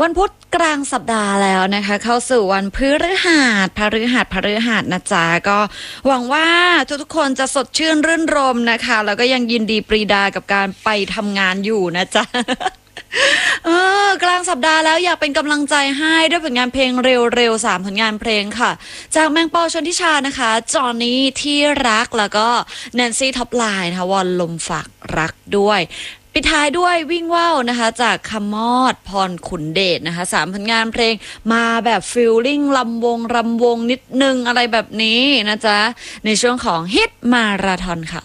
วันพุธกลางสัปดาห์แล้วนะคะเข้าสู่วันพฤหัสนะจ๊ะก็หวังว่าทุกๆคนจะสดชื่นรื่นรมนะคะแล้วก็ยังยินดีปรีดากับการไปทำงานอยู่นะจ๊ะ กลางสัปดาห์แล้วอยากเป็นกำลังใจให้ด้วยผลงานเพลงเร็วๆ3ผลงานเพลงค่ะจากแมงปอชนทิชานะคะจอห์นนี่ที่รักแล้วก็แนนซี่ท็อปไลน์นะคะวอนลมฝากรักด้วยปิดท้ายด้วยวิ่งว่าวนะคะจากคำมอดพรขุนเดชนะคะ3ผลงานเพลงมาแบบฟิลลิ่งรำวงนิดนึงอะไรแบบนี้นะจ๊ะในช่วงของฮิตมาราธอนค่ะ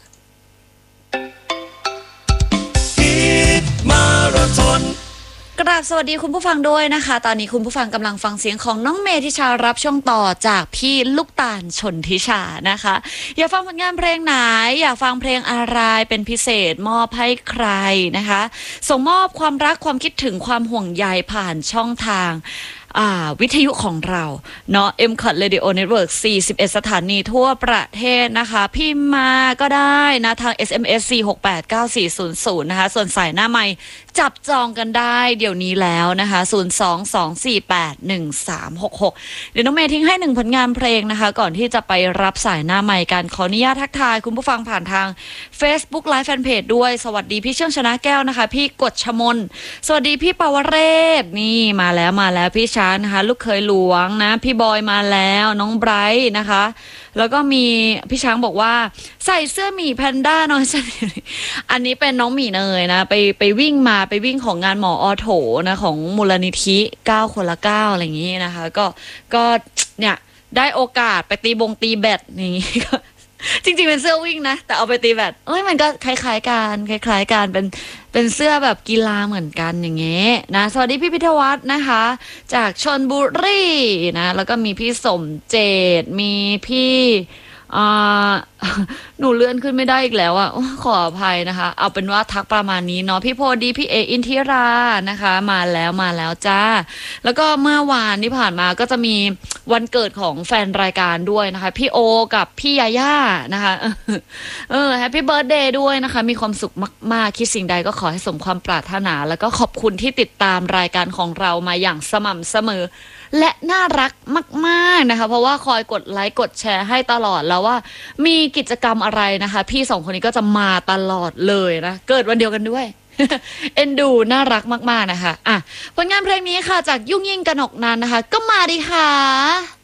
ฮิตมาราธอนกราบสวัสดีคุณผู้ฟังด้วยนะคะตอนนี้คุณผู้ฟังกำลังฟังเสียงของน้องเมธิชารับช่วงต่อจากพี่ลูกตาลชนทิชานะคะอยากฟังผลงานเพลงไหนอยากฟังเพลงอะไรเป็นพิเศษมอบให้ใครนะคะส่งมอบความรักความคิดถึงความห่วงใยผ่านช่องทางวิทยุของเราเนาะ MCOT Radio Network 41 สถานีทั่วประเทศนะคะพิมพ์มาก็ได้นะทาง SMS 4689400นะคะส่วนสายหน้าไมค์จับจองกันได้เดี๋ยวนี้แล้วนะคะ022481366เดี๋ยวน้องเมย์ทิ้งให้1ผลงานเพลงนะคะก่อนที่จะไปรับสายหน้าไมค์กันขออนุญาตทักทายคุณผู้ฟังผ่านทาง Facebook Live Fanpage ด้วยสวัสดีพี่เชื่องชนะแก้วนะคะพี่กฎชมนสวัสดีพี่ปวเรศนี่มาแล้วพี่ช้างนะคะลูกเคยหลวงนะพี่บอยมาแล้วน้องไบรท์นะคะแล้วก็มีพี่ช้างบอกว่าใส่เสื้อหมีแพนด้าน้อยชนิดอันนี้เป็นน้องหมีเนยนะไปวิ่งของงานหมออโถนะของมูลนิธิ9 คนละ 9อะไรอย่างนี้นะคะก็เนี่ยได้โอกาสไปตีแบดนี่ จริงๆเป็นเสื้อวิ่งนะแต่เอาไปตีแบดมันก็คล้ายๆกันเป็นเสื้อแบบกีฬาเหมือนกันอย่างเงี้ยนะสวัสดีพี่พิทวัฒน์นะคะจากชลบุรีนะแล้วก็มีพี่สมเจตมีพี่หนูเลื่อนขึ้นไม่ได้อีกแล้วอ่ะขออภัยนะคะเอาเป็นว่าทักประมาณนี้เนาะพี่โพดีพี่เออินทิรานะคะมาแล้วจ้าแล้วก็เมื่อวานที่ผ่านมาก็จะมีวันเกิดของแฟนรายการด้วยนะคะพี่โอกับพี่ยาย่านะคะแฮปปี้เบิร์ธเดย์ด้วยนะคะมีความสุขมากๆคิดสิ่งใดก็ขอให้สมความปรารถนาแล้วก็ขอบคุณที่ติดตามรายการของเรามาอย่างสม่ำเสมอและน่ารักมากๆนะคะเพราะว่าคอยกดไลค์กดแชร์ให้ตลอดแล้วว่ามีกิจกรรมอะไรนะคะพี่2คนนี้ก็จะมาตลอดเลยนะเกิดวันเดียวกันด้วย เอ็นดูน่ารักมากๆนะคะผลงานเพลงนี้ค่ะจากยุ่งยิ่งกนกนันนะคะก็มาดีค่ะ